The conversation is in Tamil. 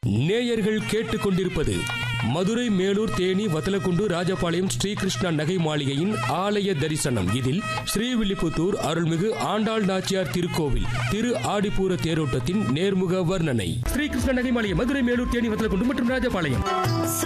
நேயர்கள் கேட்டுக்கொண்டிருப்பது மதுரை, மேலூர், தேனி, வத்தலக்குண்டு, ராஜபாளையம் ஸ்ரீகிருஷ்ணா நகை மாளிகையின் ஆலய தரிசனம். இதில் ஸ்ரீவில்லிபுத்தூர் அருள்மிகு ஆண்டாள் நாச்சியார் திருக்கோவில் திரு ஆடிப்பூர தேரோட்டத்தின் நேர்முக வர்ணனை. ஸ்ரீகிருஷ்ணா நகை மாளிகை, மதுரை, மேலூர், தேனி, வத்தலக்குண்டு மற்றும் ராஜபாளையம்.